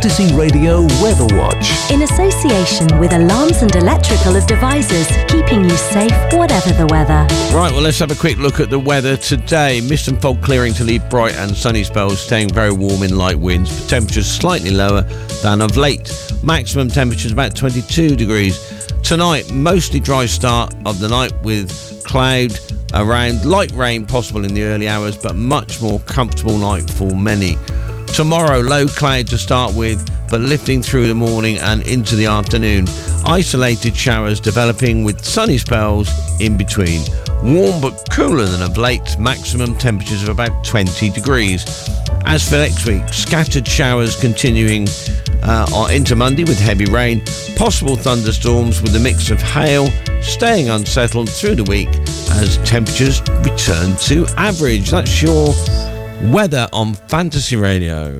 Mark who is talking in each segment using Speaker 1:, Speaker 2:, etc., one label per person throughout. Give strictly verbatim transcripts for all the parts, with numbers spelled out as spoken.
Speaker 1: Fantasy Radio Weather Watch.
Speaker 2: In association with Alarms and Electrical Devices, keeping you safe whatever the weather.
Speaker 3: Right, well, let's have a quick look at the weather today. Mist and fog clearing to leave bright and sunny spells, staying very warm in light winds. Temperatures slightly lower than of late. Maximum temperatures about twenty-two degrees. Tonight, mostly dry start of the night with cloud around, light rain possible in the early hours, but much more comfortable night for many. Tomorrow, low cloud to start with, but lifting through the morning and into the afternoon. Isolated showers developing with sunny spells in between. Warm but cooler than of late, maximum temperatures of about twenty degrees. As for next week, scattered showers continuing uh, into Monday with heavy rain, possible thunderstorms with a mix of hail, staying unsettled through the week as temperatures return to average. That's your weather on Fantasy Radio.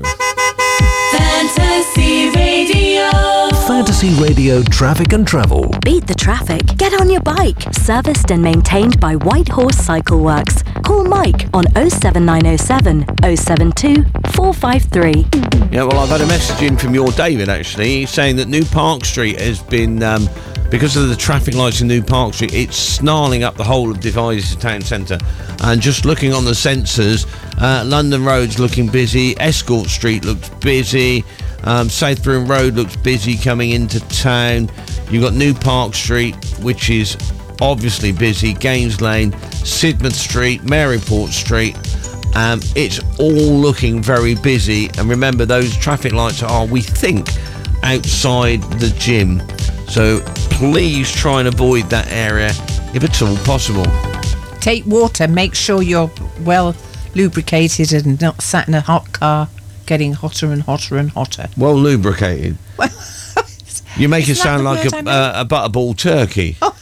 Speaker 4: Fantasy Radio.
Speaker 1: Fantasy Radio Traffic and Travel.
Speaker 2: Beat the traffic. Get on your bike. Serviced and maintained by White Horse Cycle Works. Call Mike on oh seven nine oh seven, oh seven two, four five three.
Speaker 3: Yeah, well, I've had a message in from your David, actually, saying that New Park Street has been, um, because of the traffic lights in New Park Street, it's snarling up the whole of Devizes town centre. And just looking on the sensors, uh, London Road's looking busy, Escort Street looks busy, um, South Broom Road looks busy coming into town. You've got New Park Street, which is obviously busy, Gaines Lane, Sidmouth Street, Maryport Street. Um, it's all looking very busy. And remember, those traffic lights are, we think, outside the gym. So please try and avoid that area if at all possible.
Speaker 5: Take water. Make sure you're well lubricated and not sat in a hot car getting hotter and hotter and hotter.
Speaker 3: Well lubricated.
Speaker 5: Well,
Speaker 3: you make it
Speaker 5: Isn't
Speaker 3: sound
Speaker 5: that the
Speaker 3: like
Speaker 5: word
Speaker 3: a,
Speaker 5: I meant?
Speaker 3: uh, a butterball turkey.
Speaker 5: Oh.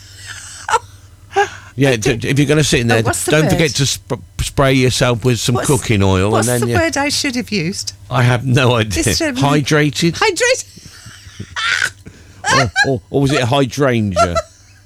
Speaker 3: Yeah, d- if you're going to sit in there,
Speaker 5: Oh, what's the
Speaker 3: don't
Speaker 5: word?
Speaker 3: forget to sp- spray yourself with some
Speaker 5: What's-
Speaker 3: cooking oil.
Speaker 5: What's
Speaker 3: and then
Speaker 5: the
Speaker 3: you,
Speaker 5: word I should have used?
Speaker 3: I have no idea.
Speaker 5: It's, um,
Speaker 3: Hydrated?
Speaker 5: Hydrate.
Speaker 3: or, or, or was it a hydrangea?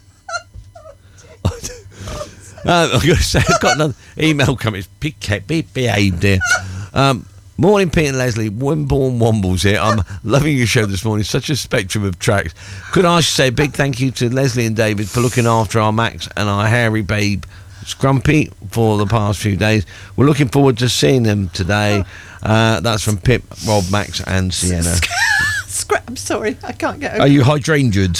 Speaker 3: uh, I'm going to say, I've got another email coming. It's be, be behaved here. Um, morning, Pete and Leslie. Wimborne Wombles here. I'm loving your show this morning. Such a spectrum of tracks. Could I say a big thank you to Leslie and David for looking after our Max and our hairy babe Scrumpy for the past few days. We're looking forward to seeing them today. Uh, that's from Pip, Rob, Max and Sienna.
Speaker 5: Scr- I'm sorry, I can't get over
Speaker 3: Are you hydrangered?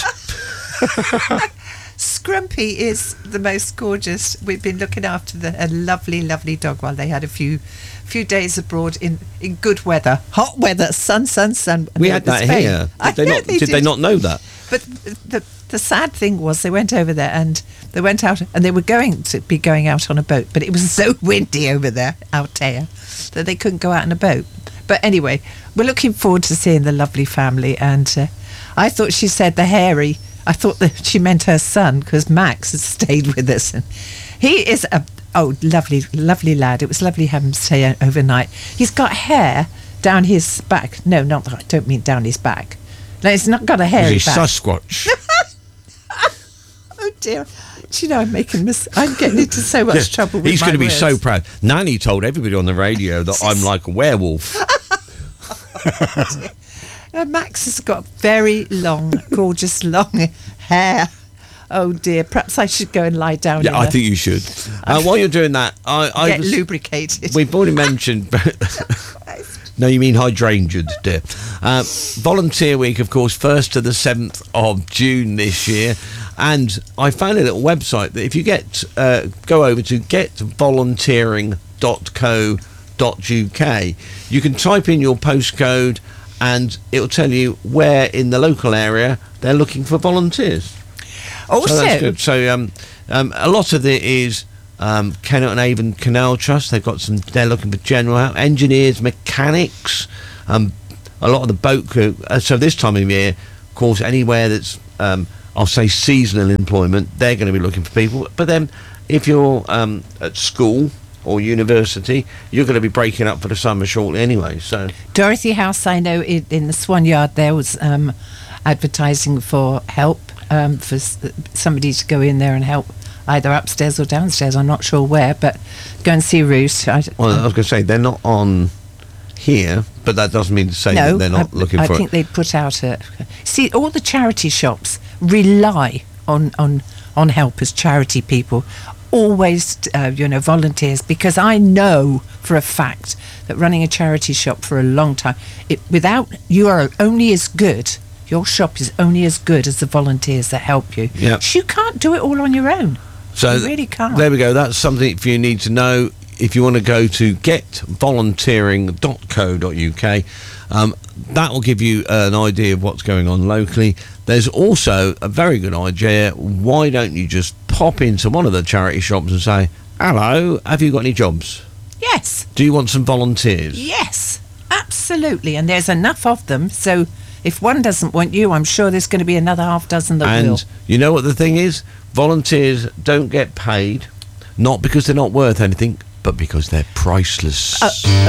Speaker 5: Scrumpy is the most gorgeous. We've been looking after the, a lovely, lovely dog while they had a few few days abroad in, in good weather. Hot weather, sun, sun, sun.
Speaker 3: We
Speaker 5: They
Speaker 3: had
Speaker 5: were
Speaker 3: that
Speaker 5: Spain.
Speaker 3: here.
Speaker 5: I
Speaker 3: Did they
Speaker 5: know
Speaker 3: not? Did they
Speaker 5: did.
Speaker 3: not know that?
Speaker 5: But the the sad thing was they went over there and they went out and they were going to be going out on a boat, but it was so windy over there, Altea, that they couldn't go out on a boat. But anyway, we're looking forward to seeing the lovely family. And uh, I thought she said the hairy. I thought that she meant her son because Max has stayed with us, and he is a oh lovely, lovely lad. It was lovely having him stay overnight. He's got hair down his back. No, not that. I don't mean down his back. No, he's not got a hairy
Speaker 3: Is he
Speaker 5: back.
Speaker 3: Sasquatch?
Speaker 5: Oh dear! Do you know I'm making mis- I'm getting into so much
Speaker 3: Yeah,
Speaker 5: trouble with
Speaker 3: He's
Speaker 5: my
Speaker 3: going to be
Speaker 5: words.
Speaker 3: so proud. Nanny told everybody on the radio that I'm like a werewolf.
Speaker 5: Uh, Max has got very long, gorgeous long hair. Oh dear! Perhaps I should go and lie down.
Speaker 3: Yeah,
Speaker 5: in
Speaker 3: I
Speaker 5: the-
Speaker 3: think you should. Uh, while you're doing that, I, I
Speaker 5: get
Speaker 3: was,
Speaker 5: lubricated.
Speaker 3: we've already mentioned. No, you mean hydrangered, dear. Uh, Volunteer Week, of course, first to the seventh of June this year. And I found a little website that if you get uh, go over to get volunteering dot co dot uk, you can type in your postcode and it'll tell you where in the local area they're looking for volunteers.
Speaker 5: Also,
Speaker 3: So that's good. So um, um, a lot of it is um, Kennet and Avon Canal Trust. They've got some. They're looking for general help, engineers, mechanics, um, a lot of the boat crew. Uh, so this time of year, of course, anywhere that's um, I'll say seasonal employment, they're going to be looking for people. But then, if you're um, at school or university, you're going to be breaking up for the summer shortly anyway. So
Speaker 5: Dorothy House, I know in, in the Swan Yard there was um, advertising for help um, for s- somebody to go in there and help either upstairs or downstairs. I'm not sure where, but go and see Ruth. I,
Speaker 3: well, I was going to say they're not on here, But that doesn't mean to say
Speaker 5: no,
Speaker 3: that they're not
Speaker 5: I,
Speaker 3: looking
Speaker 5: I
Speaker 3: for
Speaker 5: think
Speaker 3: it.
Speaker 5: they'd put out a... See, all the charity shops rely on, on, on helpers, charity people, always, uh, you know, volunteers, because I know for a fact that running a charity shop for a long time, it, without, you are only as good, your shop is only as good as the volunteers that help you.
Speaker 3: Yep.
Speaker 5: You can't do it all on your own.
Speaker 3: So
Speaker 5: you really can't.
Speaker 3: There we go. That's something if you need to know. If you want to go to get volunteering dot co dot uk, um, that will give you an idea of what's going on locally. There's also a very good idea. Why don't you just pop into one of the charity shops and say, hello, have you got any jobs?
Speaker 5: Yes.
Speaker 3: Do you want some volunteers?
Speaker 5: Yes, absolutely. And there's enough of them, so if one doesn't want you, I'm sure there's going to be another half dozen that
Speaker 3: And
Speaker 5: will.
Speaker 3: you know what the thing is? Volunteers don't get paid, not because they're not worth anything, but because they're priceless.
Speaker 5: Uh,